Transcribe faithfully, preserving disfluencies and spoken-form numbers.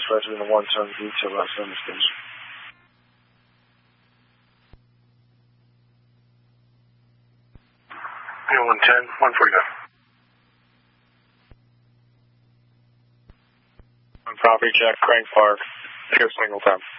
resident of one ton retail outside the station. Yeah, one ten, one forty-nine. On property check, Crank Park, here single time.